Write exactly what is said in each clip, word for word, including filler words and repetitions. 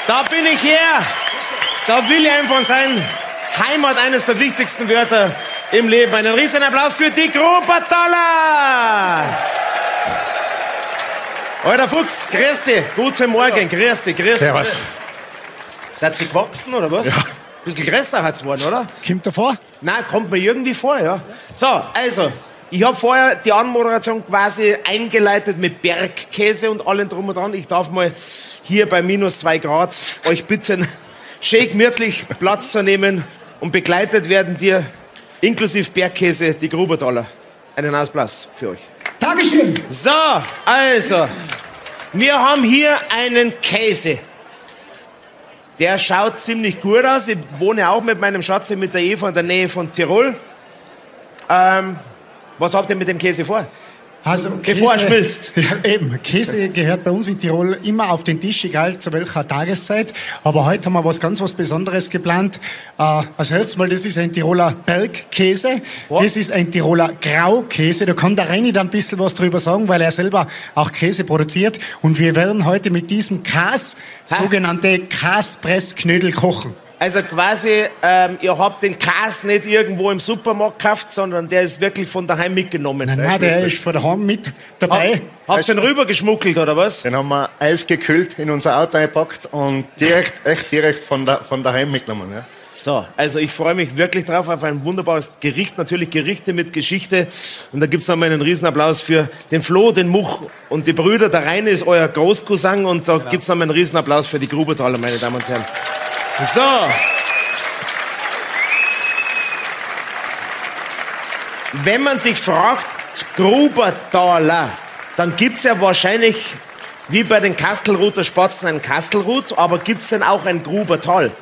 Da bin ich her. Da will ich einfach sein. Heimat, eines der wichtigsten Wörter im Leben. Einen riesen Applaus für die Grubertaler. Alter Fuchs, grüß dich. Guten Morgen, grüß dich, grüß dich. Servus. Seid ihr gewachsen, oder was? Ja. Ein bisschen größer hat's geworden, oder? Kommt da vor? Nein, kommt mir irgendwie vor, ja. So, also, ich habe vorher die Anmoderation quasi eingeleitet mit Bergkäse und allem drum und dran. Ich darf mal hier bei minus zwei Grad euch bitten, schön gemütlich Platz zu nehmen und begleitet werden dir inklusive Bergkäse die Grubertaler. Einen Applaus für euch. Dankeschön. So, also, wir haben hier einen Käse. Der schaut ziemlich gut aus. Ich wohne auch mit meinem Schatz mit der Eva in der Nähe von Tirol. Ähm, was habt ihr mit dem Käse vor? Also, Bevor er Käse- schmilzt. Ja, eben. Käse gehört bei uns in Tirol immer auf den Tisch, egal zu welcher Tageszeit. Aber heute haben wir was ganz was Besonderes geplant. Äh, als erstes mal, das ist ein Tiroler Bergkäse. Boah. Das ist ein Tiroler Graukäse. Da kann der Reini dann ein bisschen was drüber sagen, weil er selber auch Käse produziert. Und wir werden heute mit diesem Kas Hä? sogenannte Kaspressknödel kochen. Also quasi, ähm, ihr habt den Käse nicht irgendwo im Supermarkt gekauft, sondern der ist wirklich von daheim mitgenommen. Nein, nein, der ist von daheim mit dabei. Habt ihr den rübergeschmuggelt, oder was? Den haben wir eisgekühlt in unser Auto eingepackt und direkt, echt direkt von, da, von daheim mitgenommen. Ja. So, also ich freue mich wirklich drauf auf ein wunderbares Gericht, natürlich Gerichte mit Geschichte. Und da gibt's nochmal einen Riesenapplaus für den Flo, den Much und die Brüder. Der Reine ist euer Großcousin und da gibt's nochmal einen Riesenapplaus für die Grubertaler, meine Damen und Herren. So. Wenn man sich fragt, Grubertaler, dann gibt's ja wahrscheinlich, wie bei den Kastelruther Spatzen, ein Kastelrut, aber gibt's denn auch ein Grubertal?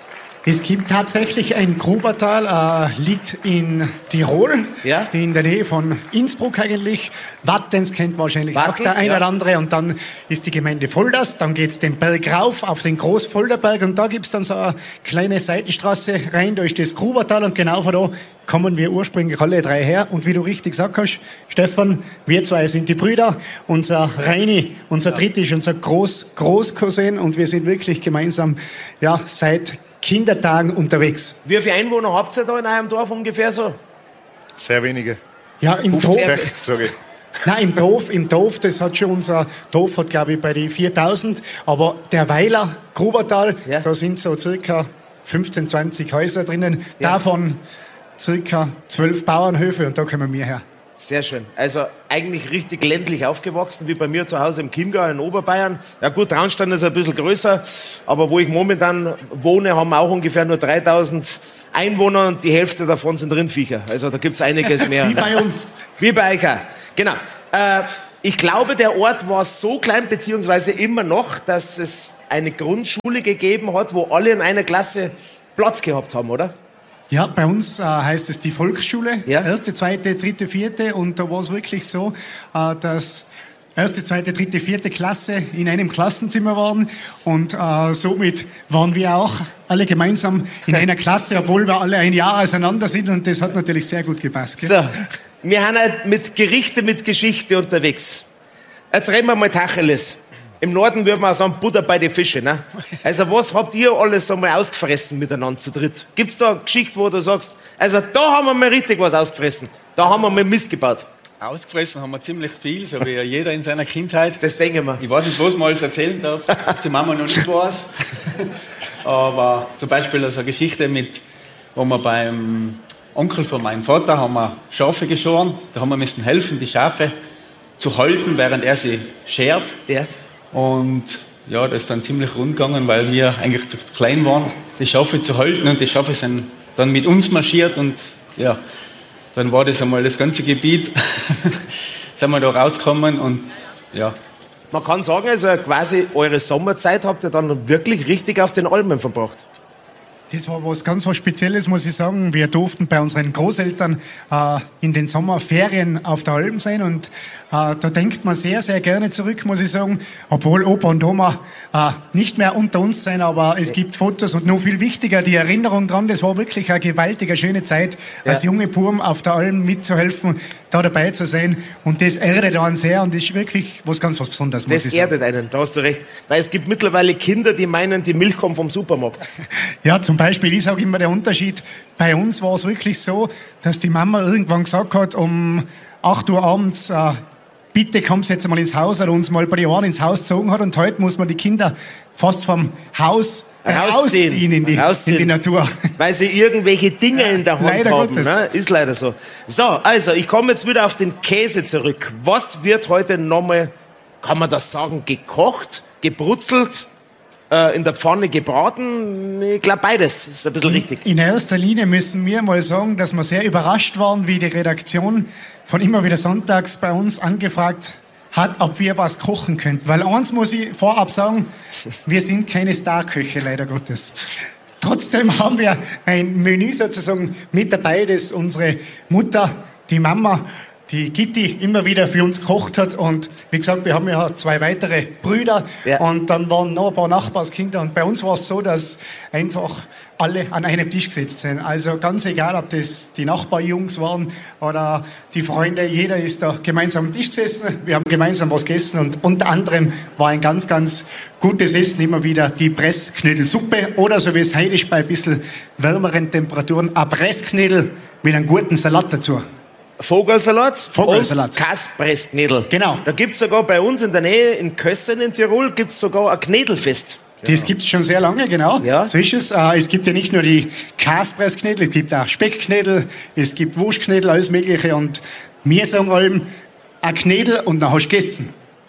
Es gibt tatsächlich ein Grubertal, äh, liegt in Tirol, Ja. in der Nähe von Innsbruck eigentlich. Wattens kennt wahrscheinlich auch Wattens, der eine ja. oder andere. Und dann ist die Gemeinde Volders, dann geht's den Berg rauf auf den Großvolderberg und da gibt's dann so eine kleine Seitenstraße rein, da ist das Grubertal und genau von da kommen wir ursprünglich alle drei her. Und wie du richtig gesagt hast, Stefan, wir zwei sind die Brüder, unser Reini, unser Dritt ist unser Groß Großcousin und wir sind wirklich gemeinsam ja seit Kindertagen unterwegs. Wie viele Einwohner habt ihr da in eurem Dorf ungefähr so? Sehr wenige. Ja, im Dorf, sechzig, sage ich. nein, im Dorf, im Dorf, das hat schon unser Dorf hat glaube ich bei die viertausend, aber der Weiler Grubertal, Ja. da sind so circa fünfzehn, zwanzig Häuser drinnen, Ja. davon circa zwölf Bauernhöfe und da kommen wir her. Sehr schön. Also eigentlich richtig ländlich aufgewachsen, wie bei mir zu Hause im Chiemgau in Oberbayern. Ja gut, Traunstein ist ein bisschen größer, aber wo ich momentan wohne, haben wir auch ungefähr nur dreitausend Einwohner und die Hälfte davon sind Rindviecher. Also da gibt's einiges mehr. Wie bei uns. Wie bei euch auch. Genau. Äh, ich glaube, der Ort war so klein, beziehungsweise immer noch, dass es eine Grundschule gegeben hat, wo alle in einer Klasse Platz gehabt haben, oder? Ja, bei uns äh, heißt es die Volksschule, Ja. erste, zweite, dritte, vierte und da war es wirklich so, äh, dass erste, zweite, dritte, vierte Klasse in einem Klassenzimmer waren und äh, somit waren wir auch alle gemeinsam in einer Klasse, obwohl wir alle ein Jahr auseinander sind und das hat natürlich sehr gut gepasst. Gell? So, wir haben halt mit Gerichte, mit Geschichte unterwegs. Jetzt reden wir mal Tacheles. Im Norden würde man auch sagen, Butter bei den Fischen. Ne? Also was habt ihr alles einmal ausgefressen miteinander zu dritt? Gibt's da eine Geschichte, wo du sagst, also da haben wir mal richtig was ausgefressen. Da haben wir mal Mist gebaut. Ausgefressen haben wir ziemlich viel, so wie ja jeder in seiner Kindheit. Das denken wir. Ich weiß nicht, was man alles erzählen darf, was die Mama noch nicht weiß. Aber zum Beispiel also eine Geschichte mit, wo wir beim Onkel von meinem Vater haben wir Schafe geschoren. Da haben wir müssen helfen, die Schafe zu halten, während er sie schert. Ja. Und ja, das ist dann ziemlich rund gegangen, weil wir eigentlich zu klein waren, die Schafe zu halten. Und die Schafe sind dann mit uns marschiert und ja, dann war das einmal das ganze Gebiet, sind wir da rausgekommen und ja. Man kann sagen, also quasi eure Sommerzeit habt ihr dann wirklich richtig auf den Almen verbracht. Das war was ganz was Spezielles, muss ich sagen. Wir durften bei unseren Großeltern äh, in den Sommerferien auf der Alm sein und äh, da denkt man sehr, sehr gerne zurück, muss ich sagen. Obwohl Opa und Oma äh, nicht mehr unter uns sein, aber es gibt Fotos und noch viel wichtiger, die Erinnerung dran. Das war wirklich eine gewaltige, schöne Zeit, ja. als junge Burm auf der Alm mitzuhelfen, da dabei zu sein. Und das erdet einen sehr und ist wirklich was ganz was Besonderes, muss das ich sagen. Das erdet einen, da hast du recht. Weil es gibt mittlerweile Kinder, die meinen, die Milch kommt vom Supermarkt. Ja, zum Beispiel, ich sage immer, der Unterschied, bei uns war es wirklich so, dass die Mama irgendwann gesagt hat, um acht Uhr abends, äh, bitte kommst jetzt mal ins Haus oder uns mal bei die Ohren ins Haus gezogen hat und heute muss man die Kinder fast vom Haus rausziehen, rausziehen, in, die, rausziehen. in die Natur. Weil sie irgendwelche Dinge in der Hand leider haben. Ne? Ist leider so. So, also, ich komme jetzt wieder auf den Käse zurück. Was wird heute nochmal, kann man das sagen, gekocht, gebrutzelt, in der Pfanne gebraten? Ich glaube, beides ist ein bisschen in, richtig. In erster Linie müssen wir mal sagen, dass wir sehr überrascht waren, wie die Redaktion von immer wieder sonntags bei uns angefragt hat, ob wir was kochen könnten. Weil eins muss ich vorab sagen, wir sind keine Starköche, leider Gottes. Trotzdem haben wir ein Menü sozusagen mit dabei, das unsere Mutter, die Mama, die Gitti immer wieder für uns gekocht hat. Und wie gesagt, wir haben ja zwei weitere Brüder ja. und dann waren noch ein paar Nachbarskinder. Und bei uns war es so, dass einfach alle an einem Tisch gesetzt sind. Also ganz egal, ob das die Nachbarjungs waren oder die Freunde, jeder ist da gemeinsam am Tisch gesessen. Wir haben gemeinsam was gegessen und unter anderem war ein ganz, ganz gutes Essen immer wieder die Pressknödelsuppe oder so wie es heute ist, bei ein bisschen wärmeren Temperaturen, ein Pressknödel mit einem guten Salat dazu. Vogelsalat, Vogelsalat. Und Kaspressknödel. Genau. Da gibt's sogar bei uns in der Nähe in Kössen in Tirol gibt's sogar ein Knödelfest. Das gibt's schon sehr lange, genau. Ja. So ist es. Äh, es gibt ja nicht nur die Kaspressknödel, es gibt auch Speckknödel, es gibt Wurstknödel, alles Mögliche. Und wir sagen allem, ein Knödel und dann hast du gegessen.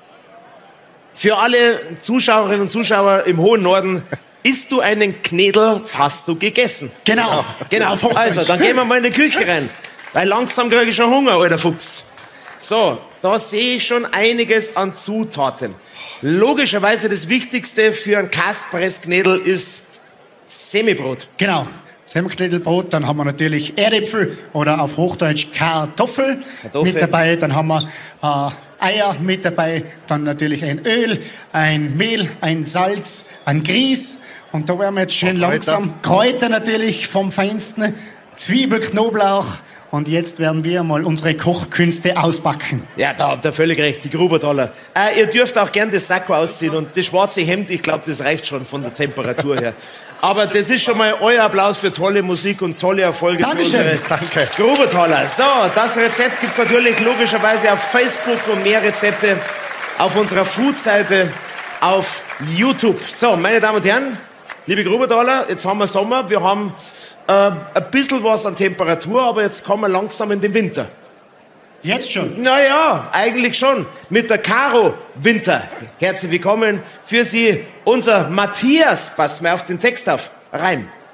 Für alle Zuschauerinnen und Zuschauer im hohen Norden, isst du einen Knödel, hast du gegessen. Genau. Genau. Also, dann gehen wir mal in die Küche rein. Weil langsam kriege ich schon Hunger, alter Fuchs. So, da sehe ich schon einiges an Zutaten. Logischerweise das Wichtigste für ein Kaspressknödel ist Semibrot. Genau. Semmelknödelbrot, dann haben wir natürlich Erdäpfel oder auf Hochdeutsch Kartoffel, Kartoffel. mit dabei. Dann haben wir äh, Eier mit dabei, dann natürlich ein Öl, ein Mehl, ein Salz, ein Grieß. Und da werden wir jetzt schön langsam Kräuter natürlich vom Feinsten, Zwiebel, Knoblauch. Und jetzt werden wir mal unsere Kochkünste auspacken. Ja, da habt ihr völlig recht, die Grubertaler. Äh, ihr dürft auch gern das Sakko ausziehen und das schwarze Hemd, ich glaube, das reicht schon von der Temperatur her. Aber das ist schon mal euer Applaus für tolle Musik und tolle Erfolge Dankeschön. für unsere Danke. Grubertaler. So, das Rezept gibt's natürlich logischerweise auf Facebook und mehr Rezepte auf unserer Food-Seite auf YouTube. So, meine Damen und Herren, liebe Grubertaler, jetzt haben wir Sommer, wir haben Äh, ein bisschen was an Temperatur, aber jetzt kommen wir langsam in den Winter. Jetzt schon? Naja, eigentlich schon. Mit der Caro Winter. Herzlich willkommen für Sie, unser Matthias. Passt mal auf den Text auf. Reim.